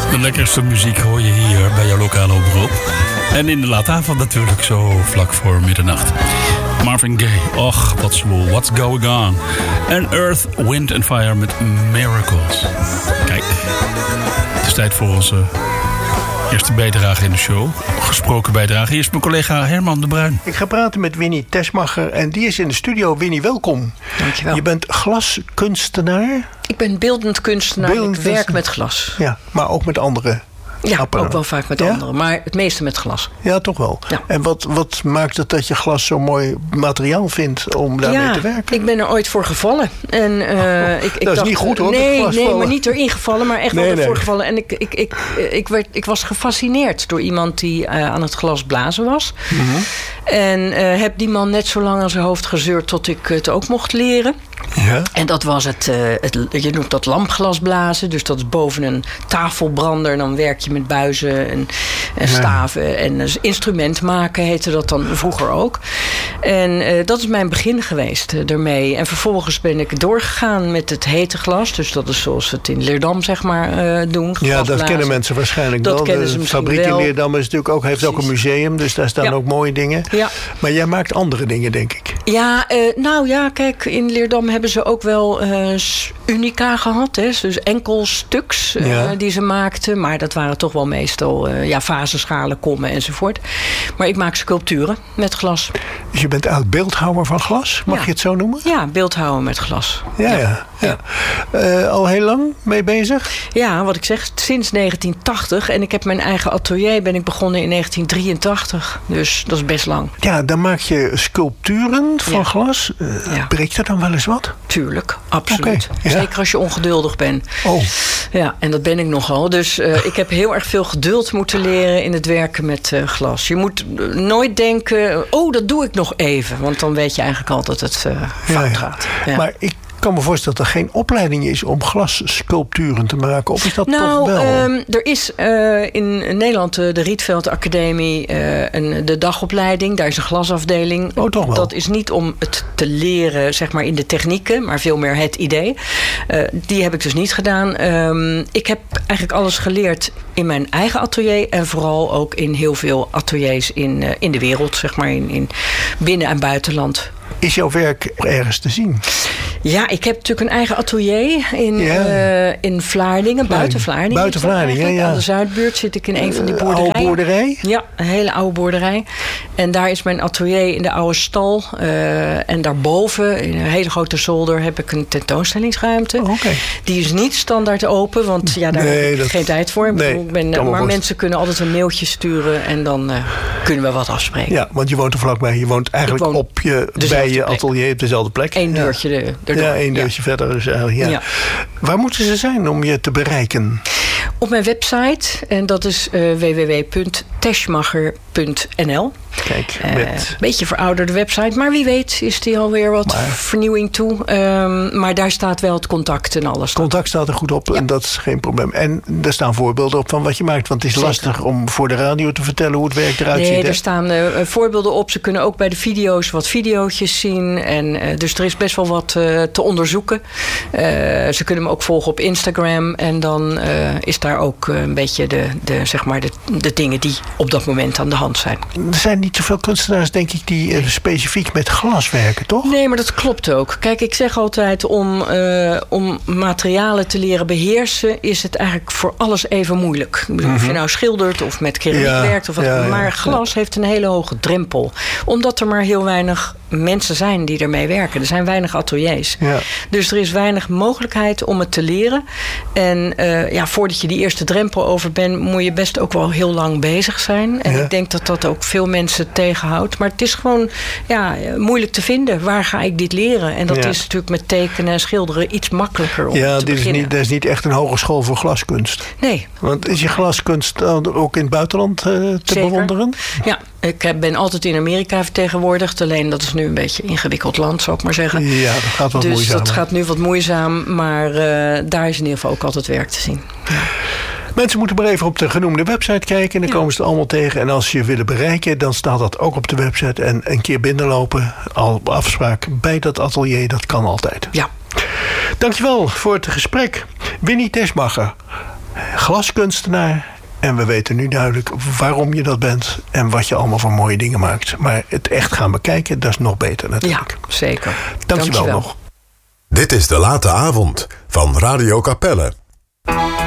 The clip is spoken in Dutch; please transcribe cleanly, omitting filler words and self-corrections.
De lekkerste muziek hoor je hier bij jouw lokale omroep. En in de late avond natuurlijk, zo vlak voor middernacht. Marvin Gaye, och, wat zwoel, what's going on? En Earth, Wind and Fire met Miracles. Kijk, het is tijd voor onze eerste bijdrage in de show. Gesproken bijdrage. Hier is mijn collega Herman de Bruin. Ik ga praten met Winnie Teschmacher en die is in de studio. Winnie, welkom. Dankjewel. Je bent glaskunstenaar. Ik ben beeldend kunstenaar. Ik werk met glas. Ja, maar ook met andere apparaten. Ook wel vaak met anderen. Maar het meeste met glas. Ja, toch wel. Ja. En wat maakt het dat je glas zo mooi materiaal vindt om daarmee te werken? Ik ben er ooit voor gevallen. En, ik dat dacht, is niet goed hoor. Nee, maar niet erin gevallen. Maar echt wel ervoor gevallen. En ik was gefascineerd door iemand die aan het glas blazen was. Mm-hmm. En heb die man net zo lang aan zijn hoofd gezeurd tot ik het ook mocht leren. Ja. En dat was je noemt dat lampglas blazen. Dus dat is boven een tafelbrander. Dan werk je met buizen en staven. En dus instrument maken heette dat dan vroeger ook. En dat is mijn begin geweest ermee. En vervolgens ben ik doorgegaan met het hete glas. Dus dat is zoals we het in Leerdam zeg maar doen. Ja, dat kennen mensen waarschijnlijk dat wel. De fabriek in Leerdam is natuurlijk ook, heeft ook een museum. Dus daar staan ook mooie dingen. Ja. Maar jij maakt andere dingen, denk ik. Ja, kijk, in Leerdam hebben ze ook wel unica gehad. Hè? Dus enkel stuks die ze maakten. Maar dat waren toch wel meestal vazenschalen, kommen enzovoort. Maar ik maak sculpturen met glas. Dus je bent eigenlijk beeldhouwer van glas? Mag je het zo noemen? Ja, beeldhouwer met glas. Ja. Al heel lang mee bezig? Ja, wat ik zeg, sinds 1980. En ik heb mijn eigen atelier ben ik begonnen in 1983. Dus dat is best lang. Ja, dan maak je sculpturen van glas. Breekt er dan wel eens wat? Tuurlijk, absoluut. Okay, zeker als je ongeduldig bent. Oh. Ja, en dat ben ik nogal. Dus ik heb heel erg veel geduld moeten leren in het werken met glas. Je moet nooit denken, dat doe ik nog even. Want dan weet je eigenlijk al dat het fout gaat. Ja. Maar ik kan me voorstellen dat er geen opleiding is om glassculpturen te maken. Of is dat toch wel? Er is in Nederland de Rietveld Academie de dagopleiding. Daar is een glasafdeling. Oh, toch wel? Dat is niet om het te leren, zeg maar, in de technieken, maar veel meer het idee. Die heb ik dus niet gedaan. Ik heb eigenlijk alles geleerd in mijn eigen atelier en vooral ook in heel veel ateliers in de wereld, zeg maar, in binnen- en buitenland. Is jouw werk ergens te zien? Ja, ik heb natuurlijk een eigen atelier in Vlaardingen, buiten Vlaardingen. Buiten Vlaardingen, ja. Aan de Zuidbuurt zit ik in een van die boerderijen. Oude boerderij? Ja, een hele oude boerderij. En daar is mijn atelier in de oude stal. En daarboven, in een hele grote zolder, heb ik een tentoonstellingsruimte. Okay. Die is niet standaard open, want daar heb ik geen tijd voor. Maar mensen kunnen altijd een mailtje sturen en dan kunnen we wat afspreken. Ja, want je woont er vlakbij. Je woont eigenlijk bij je atelier op dezelfde plek. Eén deurtje erdoor. Ja, één deurtje verder. Dus ja. Waar moeten ze zijn om je te bereiken? Op mijn website. En dat is www.teschmacher.nl. Kijk, een beetje verouderde website. Maar wie weet is die alweer wat vernieuwing toe. Maar daar staat wel het contact en alles. Contact staat er goed op en dat is geen probleem. En er staan voorbeelden op van wat je maakt. Want het is lastig om voor de radio te vertellen hoe het werk eruit ziet. Nee, er staan voorbeelden op. Ze kunnen ook bij de video's wat videootjes zien. En dus er is best wel wat te onderzoeken. Ze kunnen me ook volgen op Instagram. En dan is daar ook een beetje de dingen die op dat moment aan de hand zijn. Er zijn niet zoveel kunstenaars, denk ik, die specifiek met glas werken, toch? Nee, maar dat klopt ook. Kijk, ik zeg altijd, om materialen te leren beheersen, is het eigenlijk voor alles even moeilijk. Ik bedoel, of je nou schildert of met keramiek werkt. Maar glas heeft een hele hoge drempel. Omdat er maar heel weinig mensen zijn die ermee werken. Er zijn weinig ateliers. Ja. Dus er is weinig mogelijkheid om het te leren. En voordat je die eerste drempel over bent, moet je best ook wel heel lang bezig zijn. En ik denk dat dat ook veel mensen tegenhoudt. Maar het is gewoon moeilijk te vinden. Waar ga ik dit leren? En dat is natuurlijk met tekenen en schilderen iets makkelijker om te beginnen. Dat is niet echt een hogeschool voor glaskunst. Nee. Want is je glaskunst ook in het buitenland te bewonderen? Ja, ik ben altijd in Amerika vertegenwoordigd. Alleen dat is nu een beetje een ingewikkeld land, zou ik maar zeggen. Ja, dat gaat wat moeizaam. Dus dat gaat nu wat moeizaam. Maar daar is in ieder geval ook altijd werk te zien. Ja. Mensen moeten maar even op de genoemde website kijken. En dan komen ze er allemaal tegen. En als je willen bereiken, dan staat dat ook op de website. En een keer binnenlopen, al op afspraak bij dat atelier, dat kan altijd. Ja. Dankjewel voor het gesprek. Winnie Teschmacher. glaskunstenaar. En we weten nu duidelijk waarom je dat bent en wat je allemaal voor mooie dingen maakt. Maar het echt gaan bekijken, dat is nog beter natuurlijk. Ja, zeker. Dankjewel nog. Dit is De Late Avond van Radio Capelle.